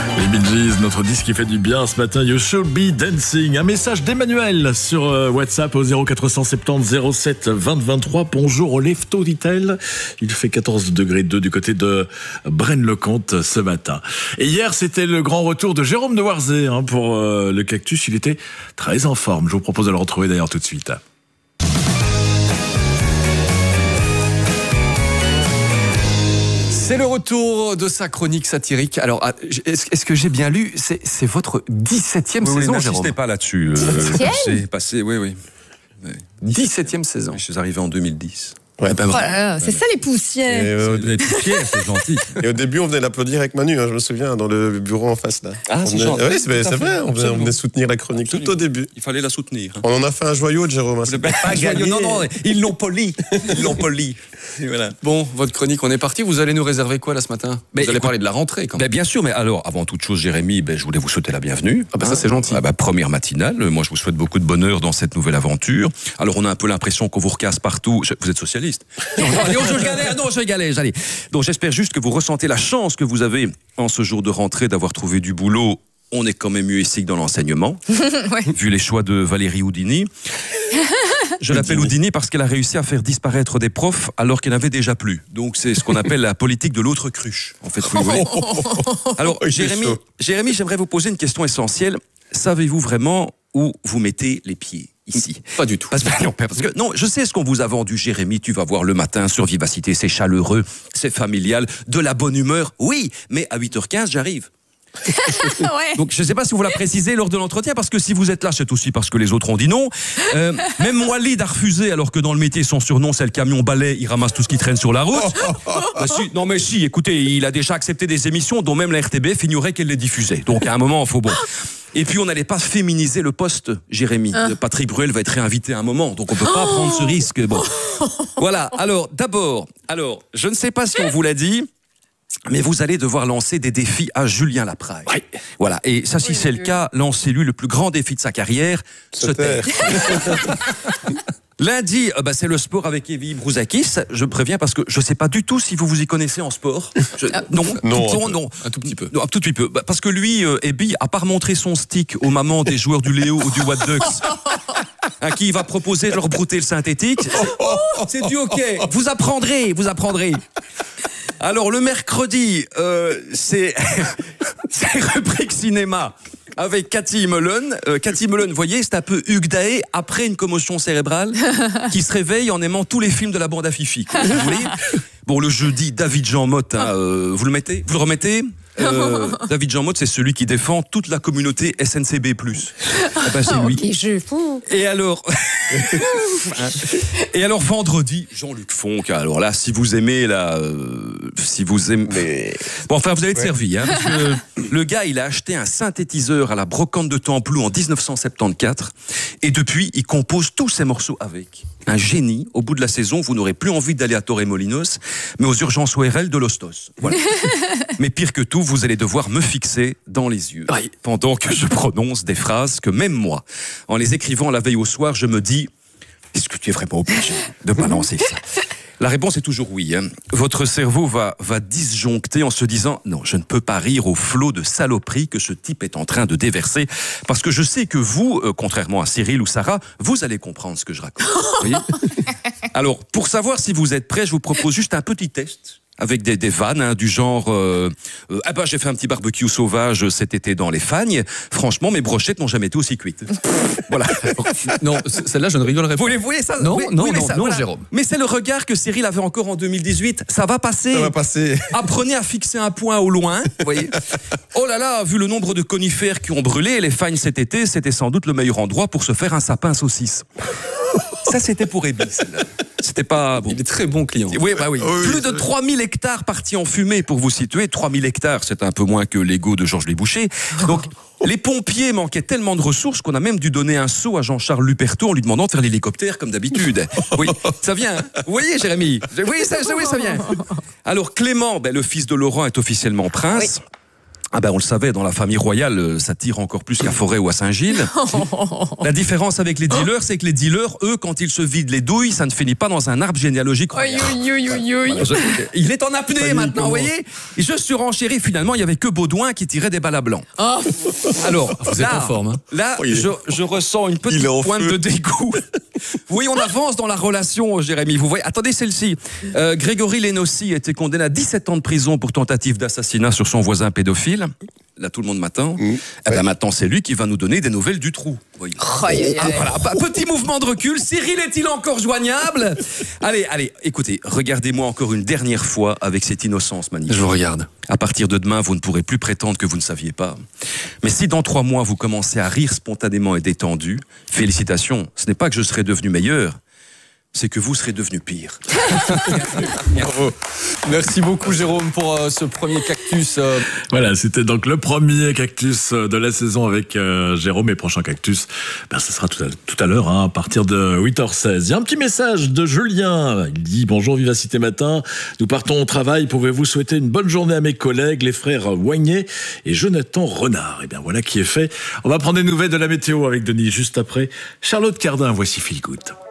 Les Bee Gees, notre disque qui fait du bien ce matin, You Should Be Dancing. Un message d'Emmanuel sur WhatsApp au 0470 07 20 23. Bonjour au Lefto, dit-elle. Il fait 14 degrés 2 du côté de Braine-le-Comte ce matin. Et hier, c'était le grand retour de Jérôme de Warzé pour le Cactus. Il était très en forme. Je vous propose de le retrouver d'ailleurs tout de suite. C'est le retour de sa chronique satirique. Alors, est-ce que j'ai bien lu ? C'est votre 17e saison, Jérôme. N'insistez pas là-dessus. C'est passé, oui. 17e saison. Je suis arrivé en 2010. Ouais, c'est ça les poussières. Les poussières, c'est gentil. Et au début, on venait l'applaudir avec Manu, je me souviens, dans le bureau en face là. Ah, c'est gentil. Oui, c'est vrai, on venait soutenir la chronique tout au début. Il fallait la soutenir. On en a fait un joyau de Jérôme. Pas joyau, non, ils l'ont poli. Et voilà. Bon, votre chronique, on est parti. Vous allez nous réserver quoi là ce matin ? Vous allez parler de la rentrée quand même. Bien sûr, mais alors, avant toute chose, Jérémy, je voulais vous souhaiter la bienvenue. Ça c'est gentil. Première matinale. Moi, je vous souhaite beaucoup de bonheur dans cette nouvelle aventure. Alors, on a un peu l'impression qu'on vous recasse partout. Vous êtes socialiste ? Je galère, allez. Donc j'espère juste que vous ressentez la chance que vous avez en ce jour de rentrée d'avoir trouvé du boulot. On est quand même mieux ici que dans l'enseignement, vu les choix de Valérie Houdini. Je l'appelle Houdini parce qu'elle a réussi à faire disparaître des profs alors qu'elle n'avait déjà plus. Donc c'est ce qu'on appelle la politique de l'autre cruche, en fait. Vous voyez. Alors Jérémy, j'aimerais vous poser une question essentielle. Savez-vous vraiment où vous mettez les pieds ? Ici. Pas du tout. Parce que je sais ce qu'on vous a vendu, Jérémy. Tu vas voir le matin sur Vivacité, c'est chaleureux, c'est familial, de la bonne humeur. Oui, mais à 8h15, j'arrive. Donc je ne sais pas si vous la précisez lors de l'entretien, parce que si vous êtes là, c'est aussi parce que les autres ont dit non. Même Walid a refusé, alors que dans le métier, son surnom, c'est le camion balai, il ramasse tout ce qui traîne sur la route. Si, écoutez, il a déjà accepté des émissions dont même la RTBF ignorait qu'elle les diffusait. Donc à un moment, il faut bon. Et puis on n'allait pas féminiser le poste, Jérémy. Patrick Bruel va être réinvité à un moment, donc on peut pas prendre ce risque. Bon, voilà. Alors d'abord, je ne sais pas si on vous l'a dit, mais vous allez devoir lancer des défis à Julien Lapraille. Oui. Voilà. Et ça, si c'est le cas, lancez-lui le plus grand défi de sa carrière, se taire. Lundi, c'est le sport avec Evie Brouzakis. Je préviens parce que je ne sais pas du tout si vous vous y connaissez en sport. Non. Un tout petit peu. Non, un tout petit peu. Parce que lui, Evie, à part montrer son stick aux mamans des joueurs du Léo ou du What Ducks, à qui il va proposer de leur brouter le synthétique, c'est du hockey. Vous apprendrez. Alors le mercredi, c'est rubrique cinéma avec Cathy Mullen. Cathy Mullen, vous voyez, c'est un peu Hugues Daé après une commotion cérébrale qui se réveille en aimant tous les films de la bande à Fifi. Vous voyez ? Bon, le jeudi, David Jean Motte, vous le mettez ? Vous le remettez ? David Jean Motte, c'est celui qui défend toute la communauté SNCB+. C'est lui. Okay, je fous. Et alors vendredi, Jean-Luc Fonck. Alors là, si vous aimez bon, enfin, vous allez être servi, parce que le gars, il a acheté un synthétiseur à la brocante de Templou en 1974, et depuis, il compose tous ses morceaux avec. Un génie. Au bout de la saison, vous n'aurez plus envie d'aller à Torremolinos, mais aux urgences ORL de l'Hostos. Voilà. Mais pire que tout, vous allez devoir me fixer dans les yeux pendant que je prononce des phrases que même moi, en les écrivant la veille au soir, je me dis, est-ce que tu es vraiment obligé de balancer ça ? La réponse est toujours oui. Votre cerveau va disjoncter en se disant « Non, je ne peux pas rire au flot de saloperies que ce type est en train de déverser, parce que je sais que vous, contrairement à Cyril ou Sarah, vous allez comprendre ce que je raconte. » Vous voyez ? Alors, pour savoir si vous êtes prêts, je vous propose juste un petit test avec des vannes du genre j'ai fait un petit barbecue sauvage cet été dans les Fagnes. Franchement, mes brochettes n'ont jamais été aussi cuites. Voilà. Non, celle-là, je ne rigolerai pas. Vous voyez ça ? Non, voilà. Jérôme. Mais c'est le regard que Cyril avait encore en 2018. Ça va passer. Apprenez à fixer un point au loin. Vous voyez ? Oh là là, vu le nombre de conifères qui ont brûlé, les Fagnes cet été, c'était sans doute le meilleur endroit pour se faire un sapin saucisse. Ça, c'était pour Ebi, celle-là. C'était pas bon. Il est très bon client. Oui. Plus de 3000 hectares partis en fumée, pour vous situer. 3000 hectares, c'est un peu moins que l'ego de Georges Louis Boucher. Donc, les pompiers manquaient tellement de ressources qu'on a même dû donner un seau à Jean-Charles Luperto en lui demandant de faire l'hélicoptère comme d'habitude. Oui, ça vient. Vous voyez, Jérémy ? Oui, ça vient. Alors, Clément, le fils de Laurent, est officiellement prince. Oui. Ah ben on le savait, dans la famille royale, ça tire encore plus qu'à Forêt ou à Saint-Gilles. La différence avec les dealers, c'est que les dealers, eux, quand ils se vident les douilles, ça ne finit pas dans un arbre généalogique. Oi, oi, oi, oi, oi. Il est en apnée maintenant, vous voyez. Et je surenchéris, finalement, il y avait que Baudouin qui tirait des balles à blanc. Oh. Alors, Vous êtes en forme, hein. Là, je ressens une petite pointe de dégoût. Oui, on avance dans la relation, Jérémy. Vous voyez, attendez celle-ci. Grégory Lénossi a été condamné à 17 ans de prison pour tentative d'assassinat sur son voisin pédophile. Là, tout le monde m'attend. Eh ben, maintenant, c'est lui qui va nous donner des nouvelles du trou. Oui. Voilà, petit mouvement de recul. Cyril est-il encore joignable? Allez, écoutez, regardez-moi encore une dernière fois avec cette innocence magnifique. Je vous regarde. À partir de demain, vous ne pourrez plus prétendre que vous ne saviez pas. Mais si dans 3 mois, vous commencez à rire spontanément et détendu, félicitations, ce n'est pas que je serai devenu meilleur, c'est que vous serez devenu pire. Bravo. Merci beaucoup, Jérôme, pour ce premier cactus. Voilà, c'était donc le premier cactus de la saison avec Jérôme. Et prochain cactus, ce sera tout à l'heure, hein, à partir de 8h16. Il y a un petit message de Julien. Il dit: bonjour Vivacité Matin. Nous partons au travail. Pouvez-vous souhaiter une bonne journée à mes collègues, les frères Wagné et Jonathan Renard? Et bien voilà qui est fait. On va prendre des nouvelles de la météo avec Denis juste après. Charlotte Cardin, voici Feel Good.